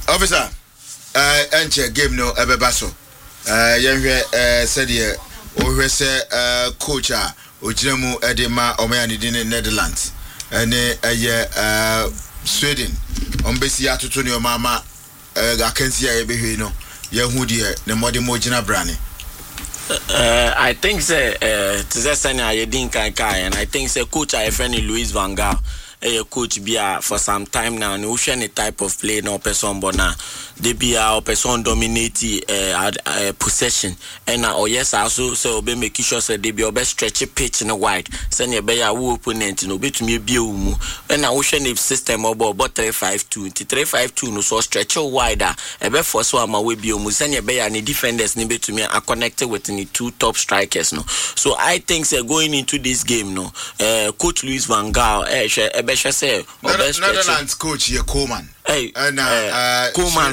Officer, enter game no ebebaso. Yenhwe said ye o say coach Ojiremu Edema Omayani din Netherlands. Ene Sweden. Ombesi atutu ni mama akansi ya ebehwe no. Yehu de ne mode mojina brane. I think say Tizesanya Yedin Kai and I think say coach I friend Louis van Gaal. Coach Bia for some time now, no any type of play no person bona they be our person dominate possession and now yes also so be make sure say they be your best stretch pitch in a wide send your be our opponent no be to me be umu and now any system about 3-5-2 3-5-2 no so stretch wider e be force one ma we be umu send your be any defenders ni be to me are connected with the two top strikers no so I think say going into this game no coach Louis van Gaal Netherlands coach here Koeman. Koeman,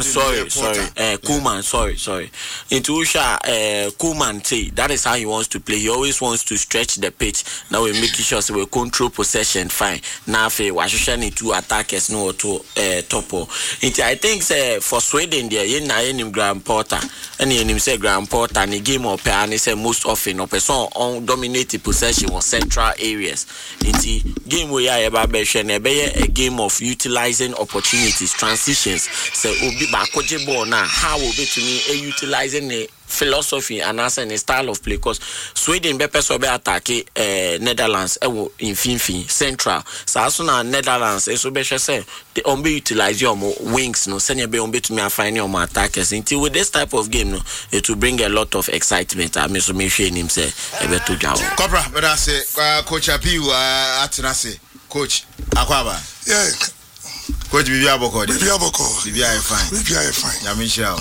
sorry. Into Usha, Koeman say that is how he wants to play. He always wants to stretch the pitch. Now we make sure so we control possession fine. Now we need two attackers no to topo. I think for Sweden there, you know Graham Potter, and you say Graham Potter and the game of and say most often or person on dominated possession was central areas. Into game we are about a game of utilizing opportunities, transitions. So obi ba koje ball now how will be to me utilizing the philosophy and as a style of play because Sweden be person be attack Netherlands in finfin central so as soon as Netherlands so be say they only utilize your wings no send be only to me find your attackers until with this type of game no it will bring a lot of excitement. I mean so me share him say e be to jaw Cobra but I say coach Apiu atenase coach Akwaba Coach Bibi Aboko. Bibi Aboko. Bibi are fine. Bibi are fine. Yamichao.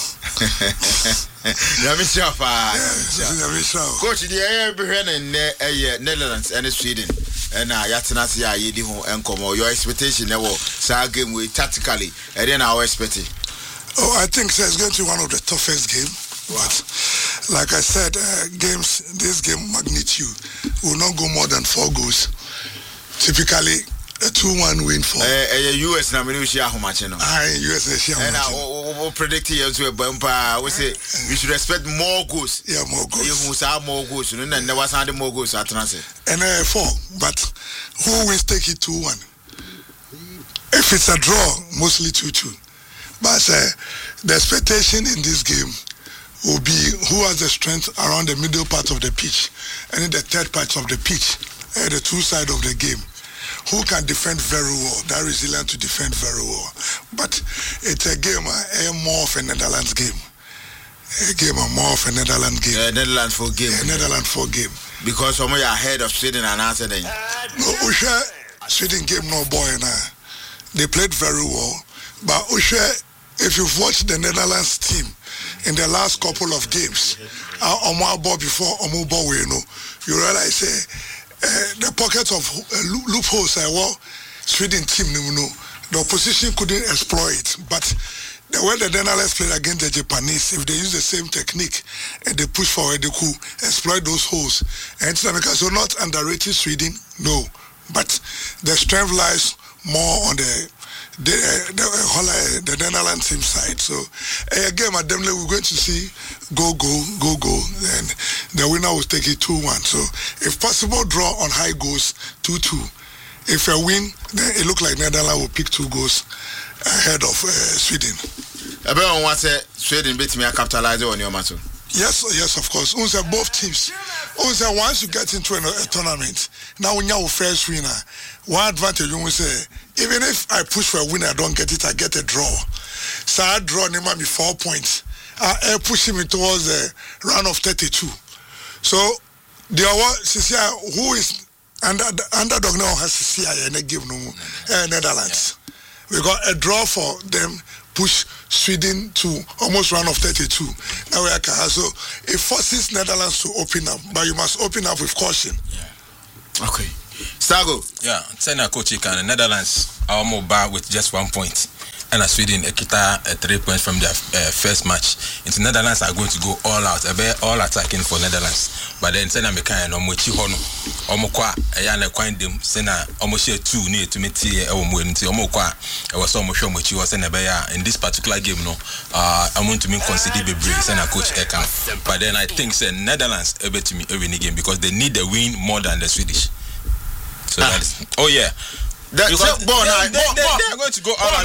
Yamichao fa. Yamichao. Coach the air behind Netherlands and Sweden. And yatenase ya yedi ho enkomo. Your expectation never sa game we tactically and then our expecting. Oh, I think it's going to be one of the toughest games. But like I said, this game magnitude will not go more than 4 goals. Typically a 2-1 win for US na many share how much no US share and I predict you to a bumper we say we should expect more goals more goals you must have more goals and then there was more goals at transit and 4 but who wins take it 2-1 if it's a draw mostly 2-2 but the expectation in this game will be who has the strength around the middle part of the pitch and in the third part of the pitch the two sides of the game who can defend very well, that resilient to defend very well. But it's a game, more of a Netherlands game. More of a Netherlands game. Netherlands for game. Netherlands for game. Because some are ahead of Sweden and answer then. No, Usha, Sweden game no boy now. They played very well. But Usha, if you've watched the Netherlands team in the last couple of games, you realize the pockets of loopholes Sweden team the opposition couldn't exploit, but the way the Netherlands played against the Japanese, if they use the same technique and they push forward, they could exploit those holes. And so not underrated Sweden, no, but the strength lies more on the Netherlands team side. So again, definitely we're going to see go, and the winner will take it 2-1. So if possible, draw on high goals 2-2. If a win, then it looks like Netherlands will pick 2 goals ahead of Sweden. Everyone wants Sweden beat me and capitalize on your match. Yes, of course. Both teams. Once you get into a tournament, now when you're first winner, one advantage you will say, even if I push for a win, I don't get it, I get a draw. So I draw me 4 points. I push him towards the round of 32. So the who is underdog now has CCI and they give no Netherlands. We got a draw for them, push Sweden to almost round of 32. Now we are so it forces Netherlands to open up, but you must open up with caution. Okay. Stago. Yeah, Sena coach can Netherlands are more bad with just 1 point. and Sweden kita 3 points from their first match. Into Netherlands are going to go all out, all attacking for Netherlands. But then sena meka no mochi ho no omokwa ya na kwan dem sena omohye 2 na etumeti e omo nti omokwa e was omohwe mochi ho sena be ya in this particular game no I want to mean consider bebre sena coach Eka. But then I think say Netherlands ebetumi win the game because they need the win more than the Swedish. So that is they're going to go all out because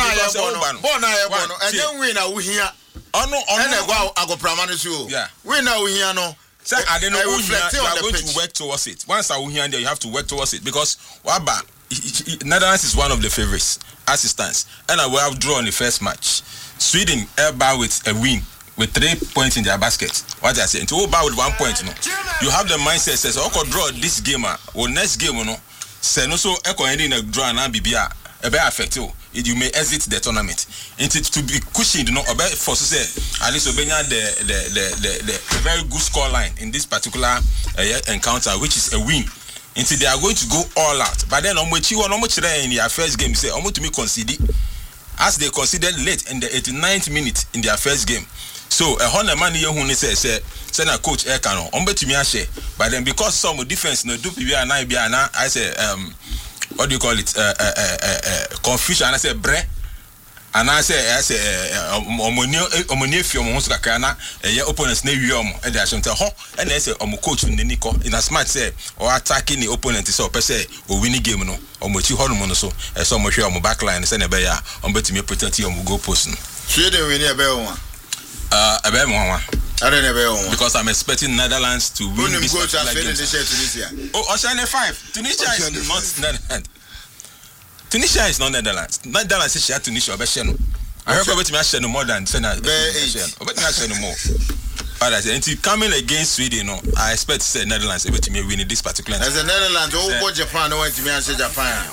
and then win a here. I go primary school. Yeah. Win now here no. So I don't know who you are going to work towards it. Once I here and there, you have to work towards it because Waba Netherlands is one of the favorites as it stands. And I will have drawn the first match. Sweden airbound with a win with 3 points in their basket. What I say, to go back with 1 point, you have the mindset says, "I could draw this game or next game, say no so echo ending a draw and BBA a bear affect you. You may exit the tournament. And to be cushioned, about for say at least Obenya the very good score line in this particular encounter, which is a win. Until they are going to go all out. But then on which you are much in their first game, say almost to me concede as they considered late in the 89th minute in their first game. So a hundred man here who says send a coach Ekano to me share. But then because some defense no do PBA and I say what do you call it confusion and I say bre and I say omonie fi omo so kakana opponents na wi omo e dey assume ho and I say omo coach in Nico in a smart say or attacking the opponent so per say o win game no omo chi ho no so e so omo hwe omo backline say na be ya omo betimi protect omo goal post no Sweden win e be one because I'm expecting Netherlands to win this game. Oh, Oceania 5. Tunisia is not Netherlands. Tunisia is not Netherlands. Netherlands is Tunisia. I heard about me more than Senegal. More. But I said, coming against Sweden, I expect to say Netherlands able to win this particular. As the Netherlands, Japan, no one to me answer Japan.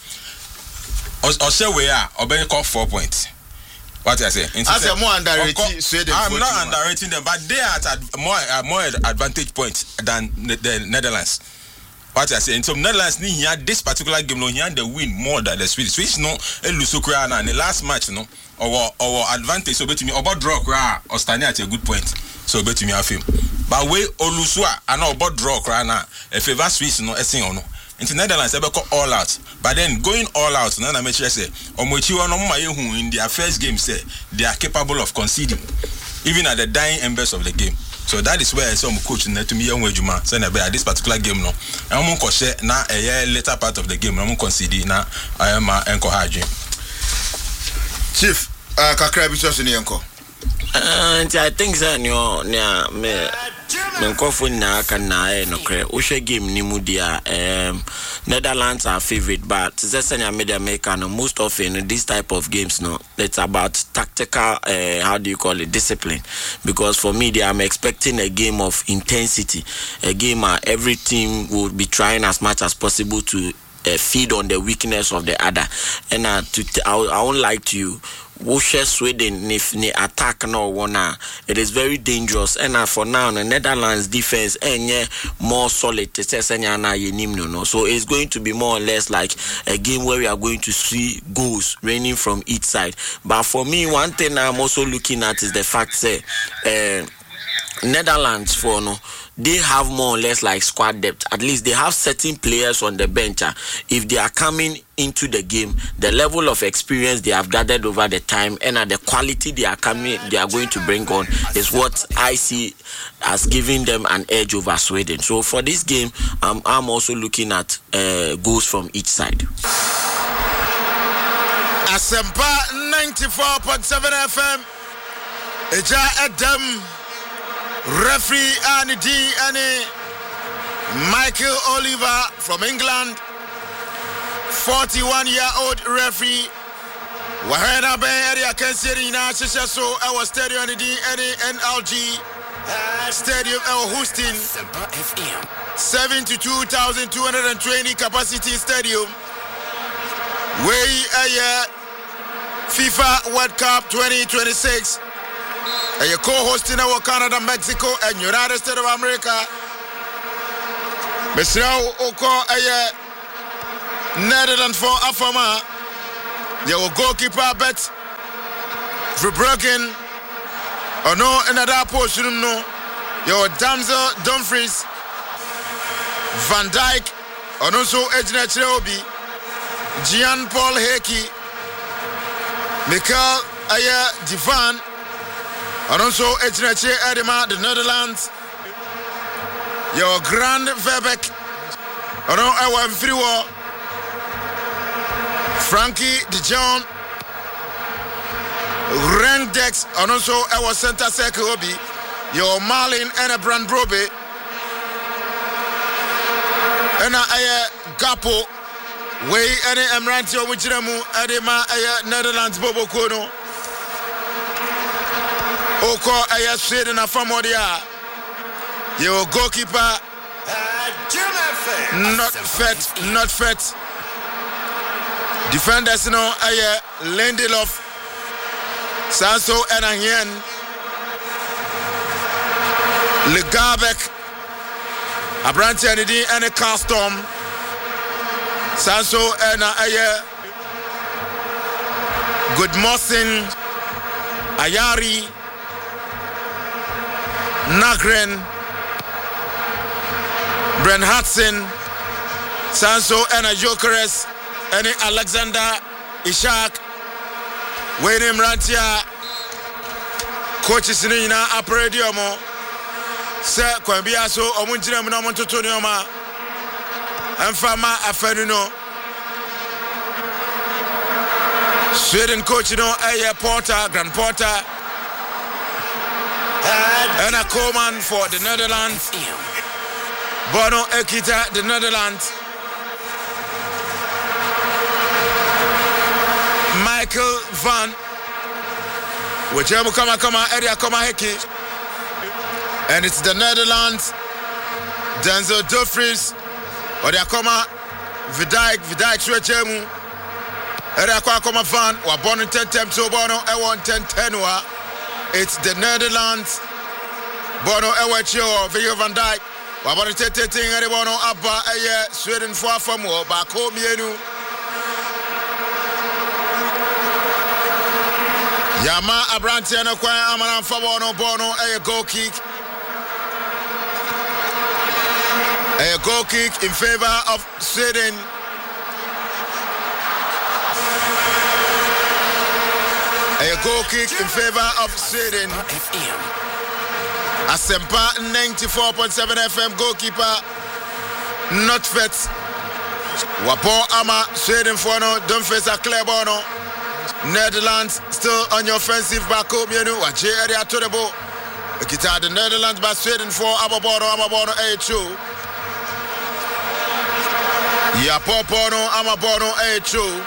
Or we are, or better call 4 points. What I say? I'm more underrating Sweden. I'm not underrating them, but they are at more advantage point than the Netherlands. What I say? In some Netherlands, here this particular game, no, here they win more than the Swedish. Swedish no, Lusukra and the last match, no, our advantage. So bet me about draw or standing at a good point. So bet me have him. But we Olusua and about draw na if ever Swiss no, essing or no. In the Netherlands, they go all out. But then going all out, now I make sure say, in their first game, say they are capable of conceding, even at the dying embers of the game. So that is where some coach to me young Juma say at this particular game no. I'm going to now a later part of the game. I'm going to concede now. I am encouraging. Chief, kakra biso so ni enko. And I think that me Menkofo na kana no kre wo hwe game ni mu dia Netherlands are favorite but sesenya media maker no most often this type of games no it's about tactical how do you call it discipline because for me I'm expecting a game of intensity, a game where every team will be trying as much as possible to feed on the weakness of the other and I won't lie to you Sweden if ni attack no one it is very dangerous and for now the Netherlands defense more solid so it's going to be more or less like a game where we are going to see goals raining from each side. But for me one thing I'm also looking at is the fact that Netherlands for no they have more or less like squad depth. At least they have certain players on the bench. If they are coming into the game, the level of experience they have gathered over the time and the quality they are going to bring on is what I see as giving them an edge over Sweden. So for this game, I'm also looking at goals from each side. Asempa 94.7 FM. Eja Adam. Referee Annie D. Annie Michael Oliver from England, 41-year-old referee. Wahena Bay area Kensirina so our stadium D NLG Stadium hosting 72,220 capacity stadium. We FIFA World Cup 2026. And you're co-hosting our Canada, Mexico, and United States of America. Mr. Oko, Netherlands for Afama. Your goalkeeper bet Verbruggen. Oh no, another portion no. Your Damsel Dumfries. Van Dijk. Oh no, so Ejna Obi. Jean-Paul Heki. Michael Aya Divan. Oh no, so Ejna Edema, the Netherlands. Your Grand Verbeek. Oh no, I want free war. Frankie de Jong. Rendex, and also our center circle Obi, your Marlin and a Brand Brobe, and I Gapo, way any Emrantio Wichiramu, Adema, Netherlands Bobo Kono, Oko Aya Sweden and Famodia, your goalkeeper, not fit. Defenders, no, Aya Lindelof. Sanso and Ahien Legabek Abranti and a Custom Sanso and Aye Goodmosin Ayari Nagren Bren Hudson Sanso and a Jokeres and Alexander Ishak Wayne Rantia coaches in Aparediomo Sir Quambiaso Omunjina Montonioma and Fama Aferino Sweden coach Aya Porter, Grand Porter and a Coleman for the Netherlands Bono Ekita, the Netherlands Michael Van Wachemu Kama area Kama Heki and it's the Netherlands Denzel Dumfries or the Akoma Vidijk Swachemu area Kama Van or Bono 10 so Bono Ewan 10 wa it's the Netherlands Bono Ewacho Virgil van Dijk or Bono 10 area Bono Abba Sweden for Famo back home Yenu Yama Abrantiano Kwa Amana Fabono Bono a goal kick. A goal kick in favor of Sweden. A goal kick in favor of Sweden. Asempa 94.7 FM goalkeeper not fit. Wapo Ama Sweden for no don't face a clear bono. Netherlands still on your offensive back home, you know. Wache area to the ball. Kita the Netherlands by Sweden for Amabono A2. Yapopono Amabono A2.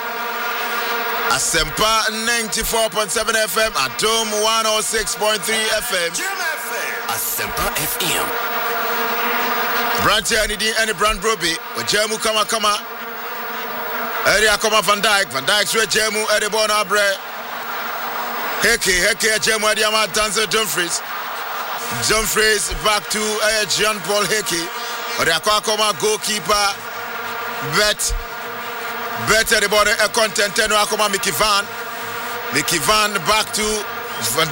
Asempa 94.7 FM at Dome 106.3 FM. Asempa FM. Branch and Brand Broby. Wajemu Kama. Area Koma Van Dijk Switch Jemu Edibon Abre Heke Jemu Adiama Dancer Dumfries back to Jean-Paul Heke Area Koma goalkeeper Bet Edibon a content no Akoma Mickey Van back to Van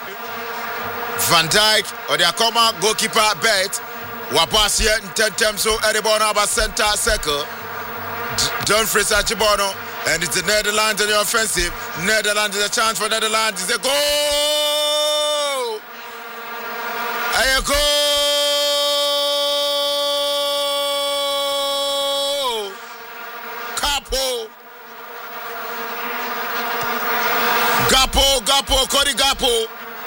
Dijk Area Koma goalkeeper Bet Wapasia 10 so Edibon Aba center circle Dumfries Achibono, and it's the Netherlands in the offensive. Netherlands is a chance for Netherlands. It's a goal! A goal! Gapo, Cody Gapo.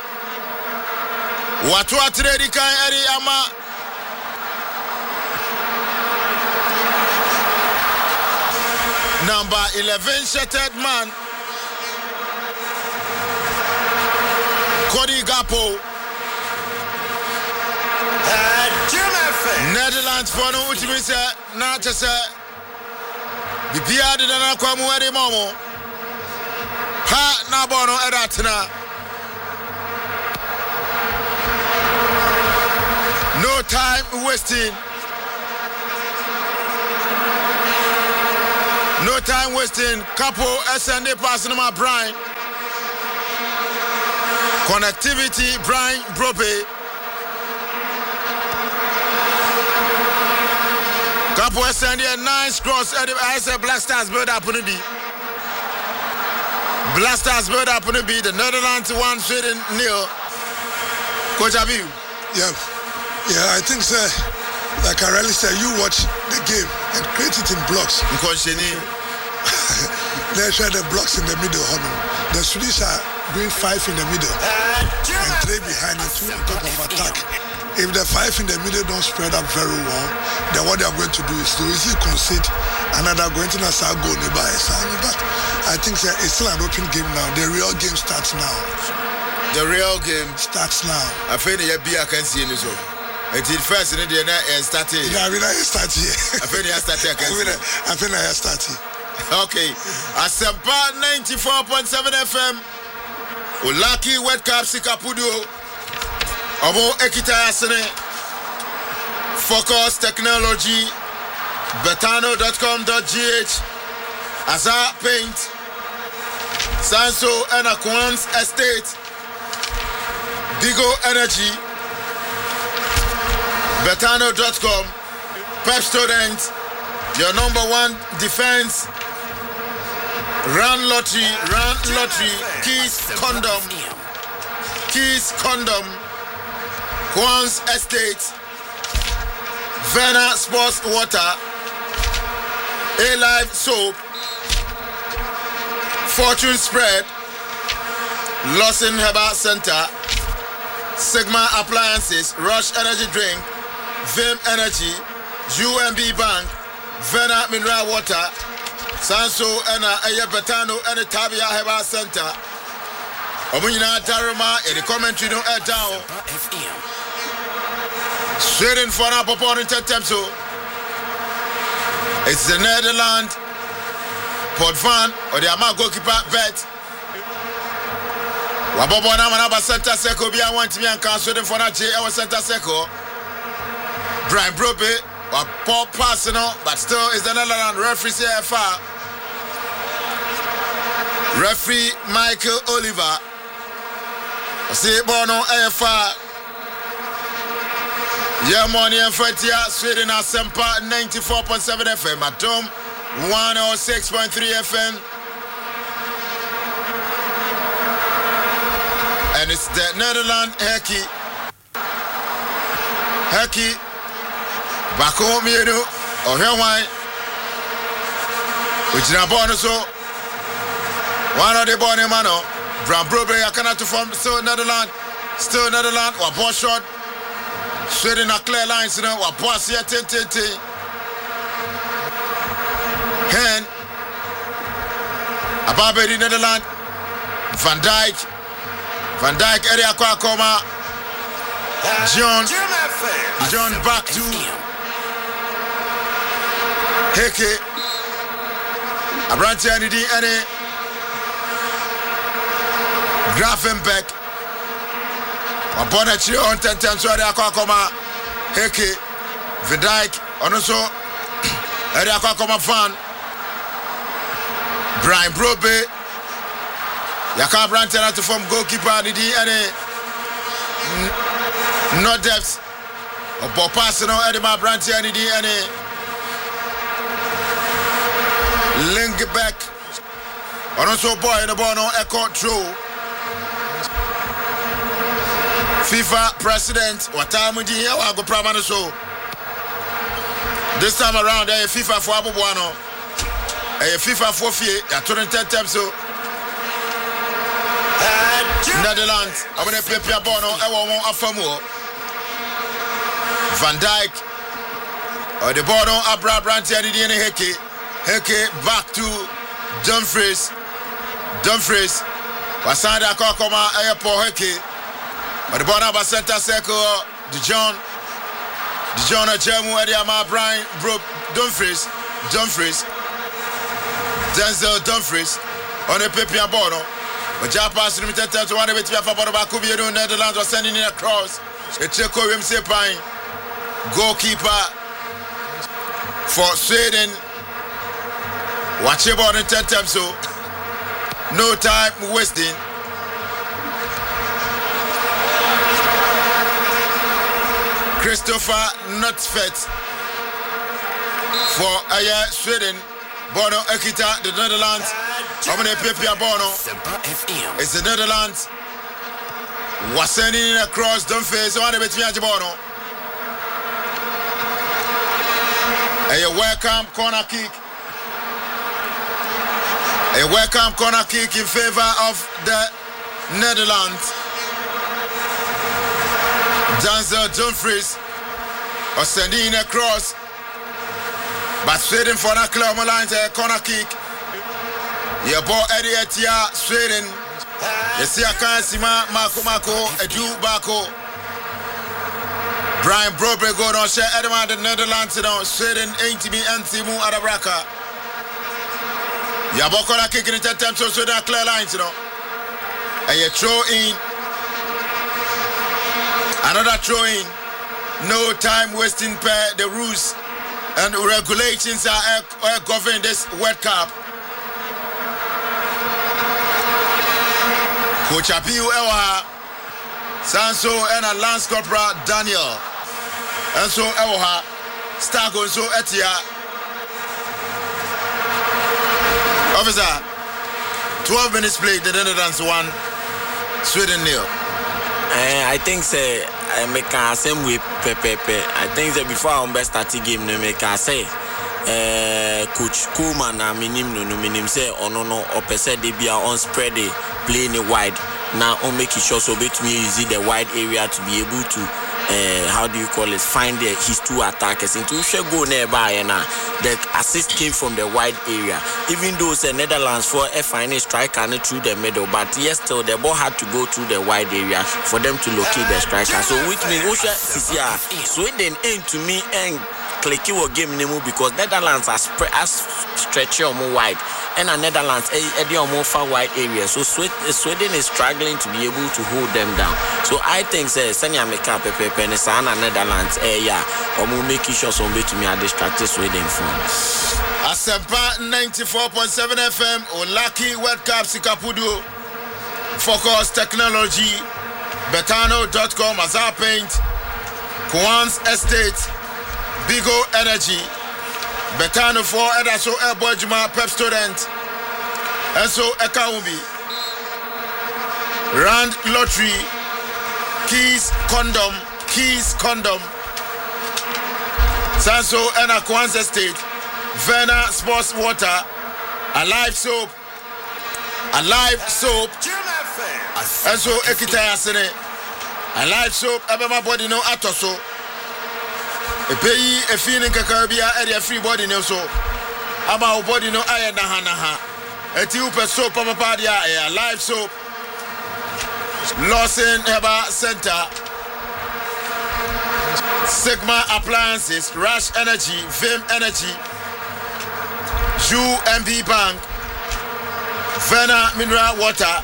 Watu atredi kan eri ama. Number 11 shattered man Cody Gapo Netherlands for no ultimate na chese bibia de na kwa mu ere momo ha na bono eratna no time wasting. No time wasting. Capo SND passing my Brian. Connectivity, Brian Brope. Capo send a nice cross. I said Black Stars build up on the B. Black Stars build up on the B. The Netherlands 1, Sweden 0. Coach Abiu. Yeah, I think so. Like I really said, you watch the game and create it in blocks. They try the blocks in the middle. The Swedish are doing 5 in the middle and 3 behind and 2 on top of attack. If the 5 in the middle don't spread up very well, then what they are going to do is to easily concede another going to Nassau goal nearby. But I think it's still an open game now. The real game starts now. The real game starts now. I feel the I can see it. Until first in the day started. Yeah, I mean I start here. I feel I started. I feel I started. Okay. Asempa 94.7 FM. Ulaki Wet Cup Sikapudio. Omo Ekita Asene. Focus Technology. Betano.com.gh. Azar Paint. Sanso and Aquans Estate. Digo Energy. Betano.com. Pep Student. Your number 1 defense. Run Lottery. Keys Condom. Quans Estate. Vena Sports Water. A-Live Soap. Fortune Spread. Lawson Herbal Center. Sigma Appliances. Rush Energy Drink. Vim Energy. UMB Bank. Vena Mineral Water. Sanso and Aya Betano and the Tabia Herbal Center. Omunina Daruma in the commentary no air down. Sweden for an opponent Temso. It's the Netherlands. Port Van or the Ama goalkeeper bet. Wabobona Manaba Center Seco be I want me and can Sweden for that our Center Seco. Brian Brope or Paul Personal, but still is the Netherlands referee CFR. Referee Michael Oliver. See Bono AFR. Yamoni and Fatia, Sweden Asempa 94.7 FM. Atom 106.3 FM. And it's the Netherlands Heki. Back home, you know. Oh, here, why? Which is a bonus. One of the bonus, mano. Bram Brobe, I cannot form still Netherlands. Or ball shot. Sweden a clear lines, you know. Or pass here, Hen. Ababe the Netherlands. Van Dijk, area kwa koma. John back to Heke. Abranti Anidi Ane. Grafenbeck. Wabonachi on 10 times area kwa koma. Heke. Van Dijk. Onoso. Area kwa koma Van. Brian Brobe. Yaka Branti to form goalkeeper Anidi Ane. No depth. Or personal Edema Branti and any link back. On also boy in the ball no echo true. FIFA president Watamudi Wago Pramano so. This time around FIFA for Abubuano. FIFA for fee at 2010 times so. Netherlands, I'm going to play Piabono, I want Afamo. Van Dijk, or the ball on Abra Branti and Heke back to Dumfries. Wasanda Kokoma, Airport Heke, or the ball on Center Circle, Dijon Ajamu, Ediama Brian, Dumfries, Denzel Dumfries, on the Piabono. But Japan's limited to one of it for Bakubi, Netherlands was sending in a cross. A Checo Sepine, goalkeeper for Sweden. Watch about in 10 times so. No time wasting. Christopher Nutfet for Sweden. Bono Ekita, the Netherlands. How many Pepia Bono? It's the Netherlands. Was sending across Dumfries on the between Bono. A welcome corner kick. A welcome corner kick in favor of the Netherlands. Denzel Dumfries was sending across, but Sweden for that club line a corner kick. Your ball Eddie Etia, Sweden. You see a Kansima, Mako, Edu Bako. Brian Broberg go on share Edmund the Netherlands down Sweden ain't me Antimu Arabraka. Yabokola kicking it at times so that clear lines, and you throw in another throw in. No time wasting per the rules and regulations are governing this World Cup. Coach Abiu Ewa Sanso and a Lance Corporal Daniel. And so Ewa Stago so Etia. Officer, 12 minutes played, the Netherlands 1, Sweden 0. I think say I make a same way Pepe. I think that before I start the game, I make a say Coach Koeman na minim say no or per se they be on spread they playing it wide. Now on make it sure so bet me use the wide area to be able to how do you call it, find his two attackers into go nearby and the assist came from the wide area. Even though the Netherlands for a final striker through the middle, but yes, still the ball had to go through the wide area for them to locate the striker. So with me, Sweden ain't to me and clicky or game name because Netherlands are stretchy or more wide, and the Netherlands are more far wide area. So Sweden is struggling to be able to hold them down. So I think Sanya make up Pepe and Sana Netherlands or more making sure some way to me are distracted Sweden from. Asempa 94.7 FM Olaki World Cup Sikapudu Focus Technology Betano.com Azar Paint Kwan's Estate Bigo Energy Betano for Edaso Airboy Juma Pep Student Enso Ekaumbi Rand Lottery Keys Condom Sanso Ena Kwan's Estate Vena Sports Water Alive Soap Enso Ekitaya Sene Alive Soap Abema Body No Atoso a pay a feeling Kakabia area free body no so. About body no aya naha. A tube soap of a party a live soap. Lawson Eba Center. Sigma Appliances, Rush Energy, Vim Energy, Jew MB Bank, Vena Mineral Water,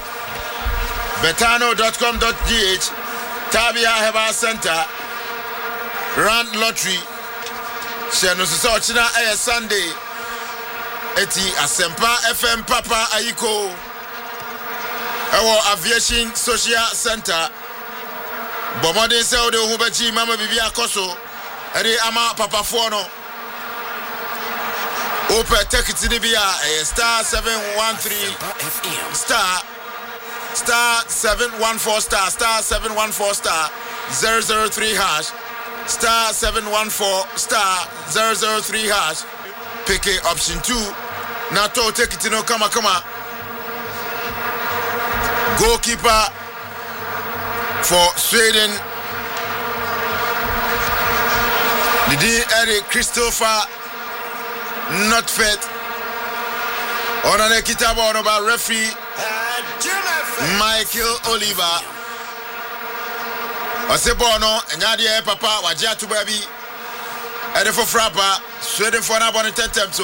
Betano.com.gh, Tabia Heba Center. Rand Lottery Sheno Sochina Air Sunday Eti Asempa FM Papa Ayiko Ewo Aviation Social Center Bomode Seude Hubachi Mama Bibia Koso Eri Ama Papa Fono Ope Tekitinibia star 713 star 714 star 714 star 003 hash star 714 star 003 hash. Pick option 2. Nato take it no kama. Goalkeeper for Sweden. Didi Eric Christopher Nutfet. Onane kitabo about referee Michael Oliver. Osebono, Nadia Papa, Wajia to baby, Edifo Frappa, Sweden for an abonnet so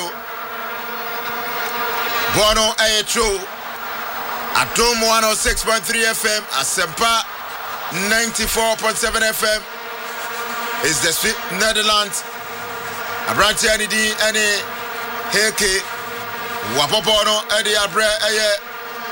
Bono Aetro, Atom 106.3 FM, Asempa 94.7 FM is the Netherlands. Abranti Anidi, Heke, Wapopono, Eddie Abre,